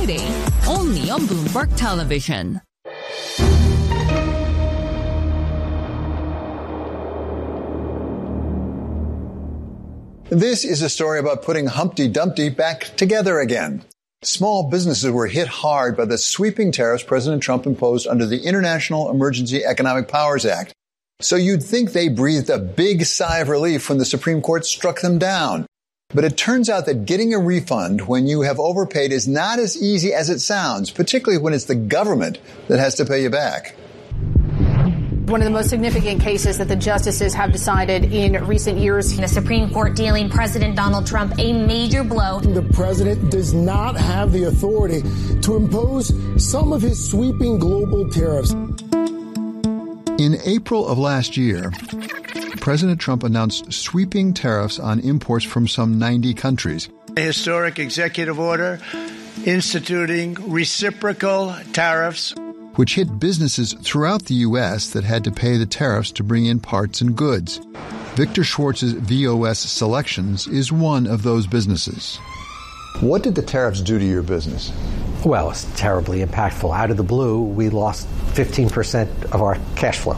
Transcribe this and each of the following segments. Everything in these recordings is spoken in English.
Friday, only on Bloomberg Television. This is a story about putting Humpty Dumpty back together again. Small businesses were hit hard by the sweeping tariffs President Trump imposed under the International Emergency Economic Powers Act. So you'd think they breathed a big sigh of relief when the Supreme Court struck them down. But it turns out that getting a refund when you have overpaid is not as easy as it sounds, particularly when it's the government that has to pay you back. One of the most significant cases that the justices have decided in recent years. The Supreme Court dealing President Donald Trump a major blow. The president does not have the authority to impose some of his sweeping global tariffs. In April of last year, President Trump announced sweeping tariffs on imports from some 90 countries. A historic executive order instituting reciprocal tariffs, which hit businesses throughout the U.S. that had to pay the tariffs to bring in parts and goods. Victor Schwartz's VOS Selections is one of those businesses. What did the tariffs do to your business? Well, it's terribly impactful. Out of the blue, we lost 15% of our cash flow.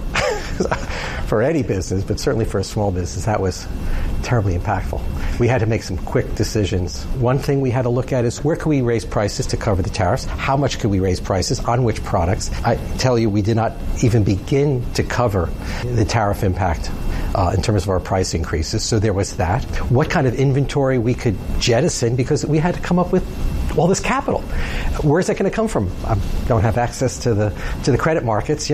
For any business, but certainly for a small business, that was terribly impactful. We had to make some quick decisions. One thing we had to look at is where could we raise prices to cover the tariffs? How much could we raise prices? On which products? I tell you, we did not even begin to cover the tariff impact in terms of our price increases. So there was that. What kind of inventory we could jettison, because we had to come up with all this capital. Where's that going to come from? I don't have access to the credit markets,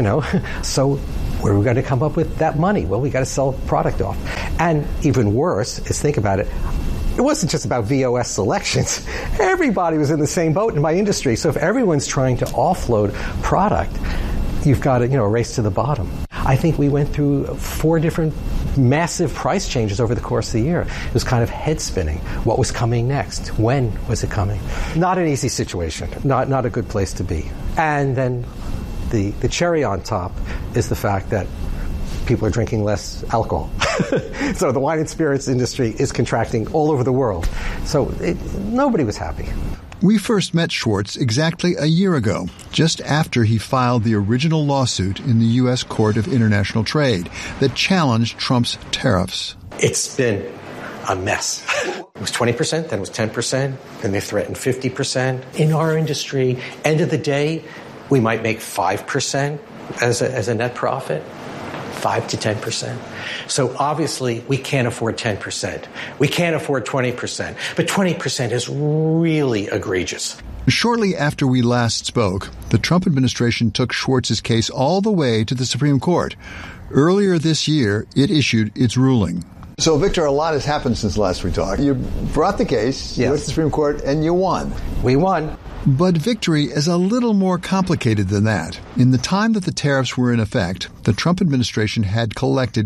So where are we going to come up with that money? Well, we got to sell product off. And even worse is, think about it, it wasn't just about VOS Selections. Everybody was in the same boat in my industry. So if everyone's trying to offload product, you've got a race to the bottom. I think we went through 4 different massive price changes over the course of the year. It was kind of head spinning. What was coming next? When was it coming? Not an easy situation. Not a good place to be. And then the cherry on top is the fact that people are drinking less alcohol. So the wine and spirits industry is contracting all over the world. So nobody was happy. We first met Schwartz exactly a year ago, just after he filed the original lawsuit in the U.S. Court of International Trade that challenged Trump's tariffs. It's been a mess. It was 20%, then it was 10%, then they threatened 50%. In our industry, end of the day, we might make 5% as a net profit. 5 to 10%. So obviously, we can't afford 10%. We can't afford 20%. But 20% is really egregious. Shortly after we last spoke, the Trump administration took Schwartz's case all the way to the Supreme Court. Earlier this year, it issued its ruling. So, Victor, a lot has happened since last we talked. You brought the case, you went to the Supreme Court, and you won. We won. But victory is a little more complicated than that. In the time that the tariffs were in effect, the Trump administration had collected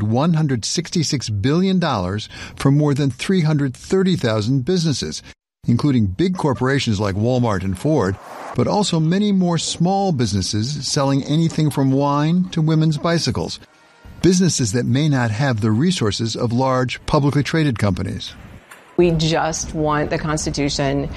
$166 billion from more than 330,000 businesses, including big corporations like Walmart and Ford, but also many more small businesses selling anything from wine to women's bicycles. Businesses that may not have the resources of large publicly traded companies. We just want the Constitution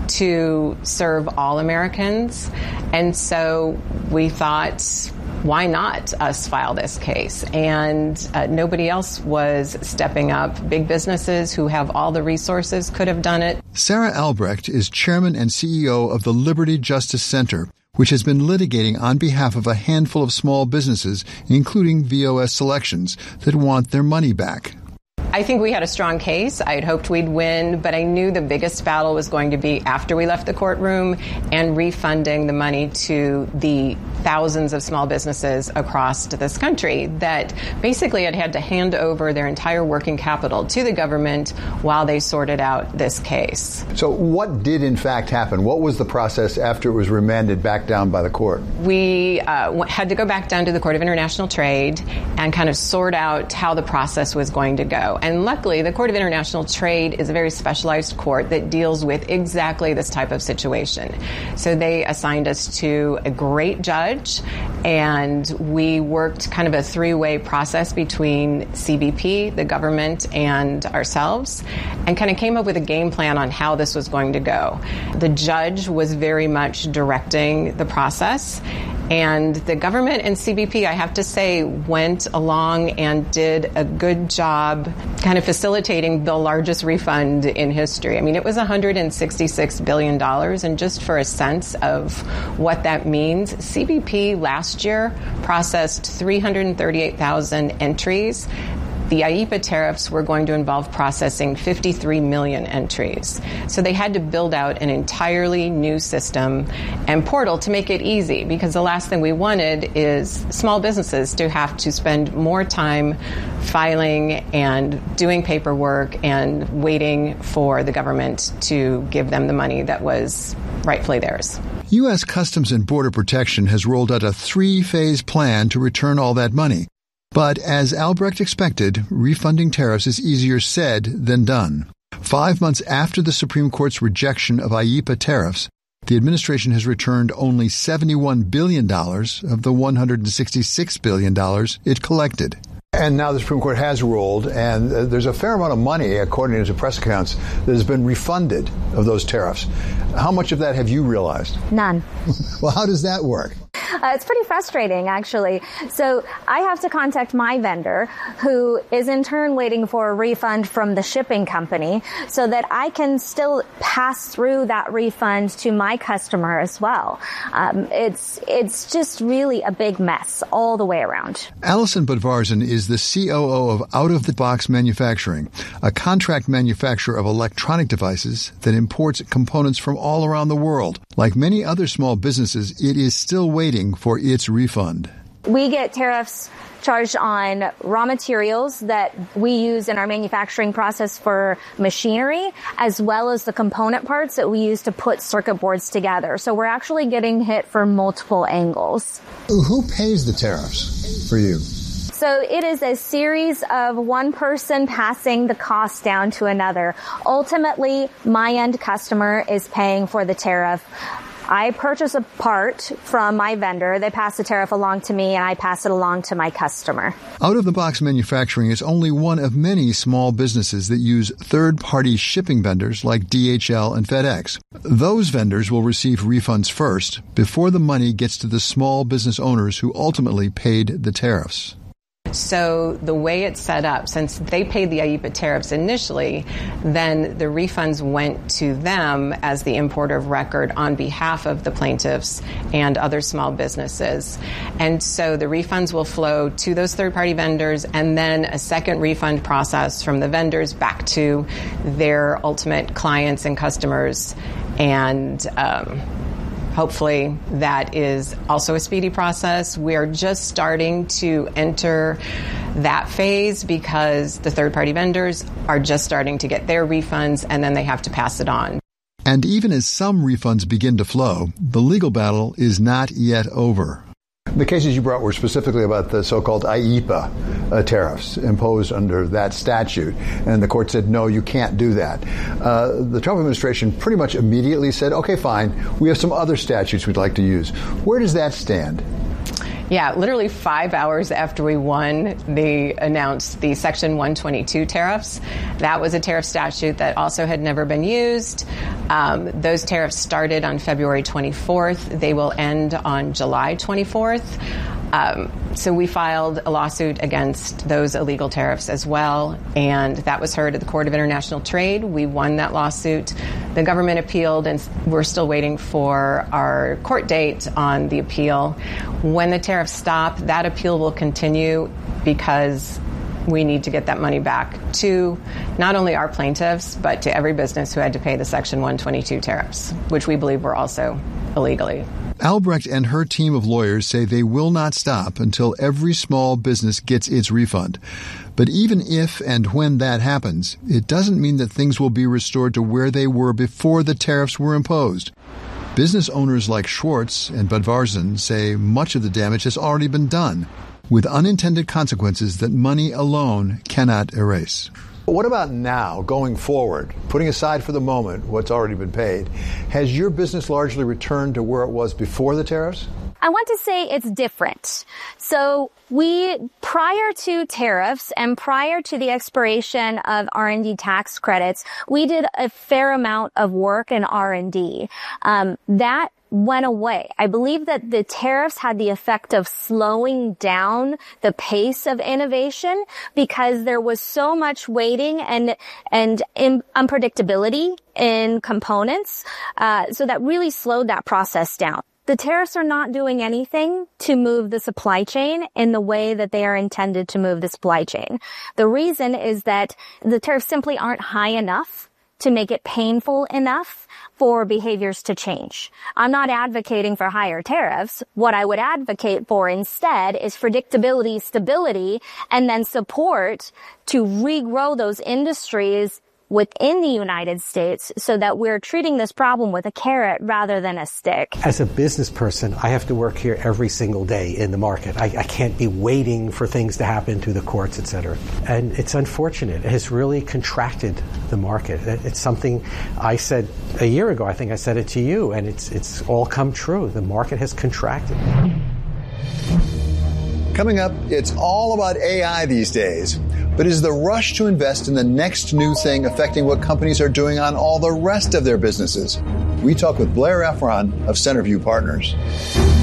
to serve all Americans. And so we thought, why not us file this case? And nobody else was stepping up. Big businesses who have all the resources could have done it. Sarah Albrecht is chairman and CEO of the Liberty Justice Center, which has been litigating on behalf of a handful of small businesses, including VOS Selections, that want their money back. I think we had a strong case. I had hoped we'd win, but I knew the biggest battle was going to be after we left the courtroom and refunding the money to the thousands of small businesses across this country that basically had to hand over their entire working capital to the government while they sorted out this case. So what did in fact happen? What was the process after it was remanded back down by the court? We had to go back down to the Court of International Trade and kind of sort out how the process was going to go. And luckily, the Court of International Trade is a very specialized court that deals with exactly this type of situation. So they assigned us to a great judge, and we worked kind of a three-way process between CBP, the government, and ourselves, and kind of came up with a game plan on how this was going to go. The judge was very much directing the process, and the government and CBP, I have to say, went along and did a good job kind of facilitating the largest refund in history. I mean, it was $166 billion. And just for a sense of what that means, CBP last year processed 338,000 entries. The IEEPA tariffs were going to involve processing 53 million entries. So they had to build out an entirely new system and portal to make it easy, because the last thing we wanted is small businesses to have to spend more time filing and doing paperwork and waiting for the government to give them the money that was rightfully theirs. U.S. Customs and Border Protection has rolled out a 3-phase plan to return all that money. But as Albrecht expected, refunding tariffs is easier said than done. 5 months after the Supreme Court's rejection of IEEPA tariffs, the administration has returned only $71 billion of the $166 billion it collected. And now the Supreme Court has ruled, and there's a fair amount of money, according to press accounts, that has been refunded of those tariffs. How much of that have you realized? None. Well, how does that work? It's pretty frustrating, actually. So I have to contact my vendor, who is in turn waiting for a refund from the shipping company, so that I can still pass through that refund to my customer as well. It's just really a big mess all the way around. Allison Budvarson is the COO of Out of the Box Manufacturing, a contract manufacturer of electronic devices that imports components from all around the world. Like many other small businesses, it is still waiting for its refund. We get tariffs charged on raw materials that we use in our manufacturing process for machinery, as well as the component parts that we use to put circuit boards together. So we're actually getting hit from multiple angles. Who pays the tariffs for you? So it is a series of one person passing the cost down to another. Ultimately, my end customer is paying for the tariff. I purchase a part from my vendor, they pass the tariff along to me, and I pass it along to my customer. Out-of-the-box manufacturing is only one of many small businesses that use third-party shipping vendors like DHL and FedEx. Those vendors will receive refunds first before the money gets to the small business owners who ultimately paid the tariffs. So the way it's set up, since they paid the IEEPA tariffs initially, then the refunds went to them as the importer of record on behalf of the plaintiffs and other small businesses. And so the refunds will flow to those third-party vendors, and then a second refund process from the vendors back to their ultimate clients and customers. And hopefully that is also a speedy process. We are just starting to enter that phase because the third-party vendors are just starting to get their refunds, and then they have to pass it on. And even as some refunds begin to flow, the legal battle is not yet over. The cases you brought were specifically about the so-called IEEPA tariffs imposed under that statute, and the court said, no, you can't do that. The Trump administration pretty much immediately said, okay, fine, we have some other statutes we'd like to use. Where does that stand? Yeah, literally 5 hours after we won, they announced the Section 122 tariffs. That was a tariff statute that also had never been used. Those tariffs started on February 24th. They will end on July 24th. So we filed a lawsuit against those illegal tariffs as well, and that was heard at the Court of International Trade. We won that lawsuit. The government appealed, and we're still waiting for our court date on the appeal. When the tariffs stop, that appeal will continue because we need to get that money back to not only our plaintiffs, but to every business who had to pay the Section 122 tariffs, which we believe were also illegally. Albrecht and her team of lawyers say they will not stop until every small business gets its refund. But even if and when that happens, it doesn't mean that things will be restored to where they were before the tariffs were imposed. Business owners like Schwartz and Budvarson say much of the damage has already been done, with unintended consequences that money alone cannot erase. But what about now, going forward? Putting aside for the moment what's already been paid, has your business largely returned to where it was before the tariffs? I want to say it's different. So prior to tariffs and prior to the expiration of R&D tax credits, we did a fair amount of work in R&D. That went away. I believe that the tariffs had the effect of slowing down the pace of innovation because there was so much waiting and unpredictability in components. So that really slowed that process down. The tariffs are not doing anything to move the supply chain in the way that they are intended to move the supply chain. The reason is that the tariffs simply aren't high enough to make it painful enough for behaviors to change. I'm not advocating for higher tariffs. What I would advocate for instead is predictability, stability, and then support to regrow those industries within the United States so that we're treating this problem with a carrot rather than a stick. As a business person, I have to work here every single day in the market. I can't be waiting for things to happen through the courts, et cetera. And it's unfortunate. It has really contracted the market. It's something I said a year ago. I think I said it to you, and it's all come true. The market has contracted. Coming up, it's all about AI these days. But is the rush to invest in the next new thing affecting what companies are doing on all the rest of their businesses? We talk with Blair Efron of Centerview Partners.